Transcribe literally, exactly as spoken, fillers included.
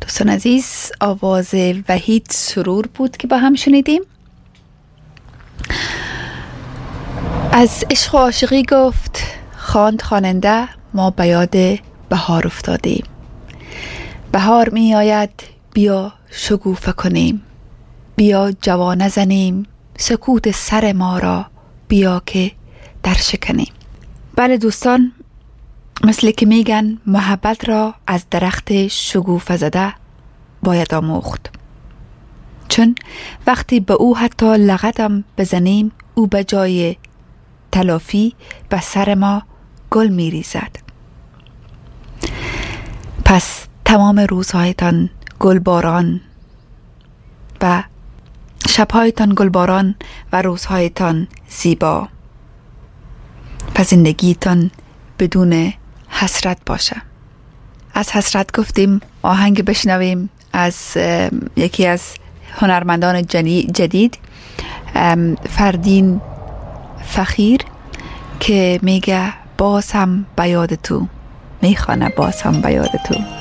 دوستان عزیز، آواز وحید سرور بود که با هم شنیدیم. از عشق و عاشقی گفت خواند خواننده، ما به یاد بهار افتادیم. بهار می آید، بیا شگوفه کنیم، بیا جوانه زنیم سکوت سر ما را، بیا که در شکنیم. بله دوستان، مثل که میگن محبت را از درخت شگوفه زده باید آموخت، چون وقتی به او حتی لغتم بزنیم، او به جای تلافی به سر ما گل می ریزد. پس تمام روزهایتان گلباران و شبهایتان گلباران و روزهایتان زیبا، پس زندگیتان بدون حسرت باشه. از حسرت گفتیم، آهنگ بشنویم از یکی از هنرمندان جدید، فردین فخیر، که میگه باز هم به یاد تو، میخوانه باز هم به یاد تو.